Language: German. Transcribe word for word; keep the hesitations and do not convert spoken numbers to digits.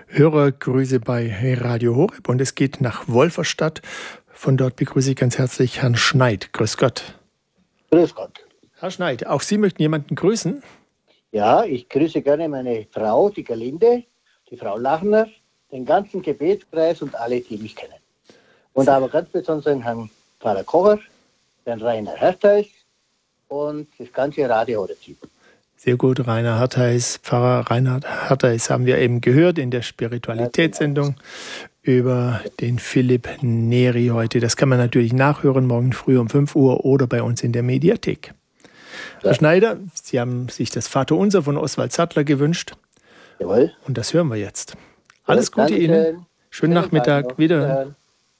Hörergrüße bei Radio Horeb und es geht nach Wolferstadt. Von dort begrüße ich ganz herzlich Herrn Schneid. Grüß Gott. Grüß Gott. Herr Schneid, auch Sie möchten jemanden grüßen? Ja, ich grüße gerne meine Frau, die Gerlinde, die Frau Lachner, den ganzen Gebetskreis und alle, die mich kennen. Und aber ganz besonders den Herrn Pfarrer Kocher, den Rainer Hertheis und das ganze Radio Horeb-Team. Sehr gut, Rainer Hertheis, Pfarrer Reinhard Hertheis haben wir eben gehört in der Spiritualitätssendung über den Philipp Neri heute. Das kann man natürlich nachhören, morgen früh um fünf Uhr oder bei uns in der Mediathek. Ja. Herr Schneider, Sie haben sich das Vaterunser von Oswald Sattler gewünscht. Jawohl. Und das hören wir jetzt. Alles Gute Ihnen. Schönen Nachmittag. Wiederhören.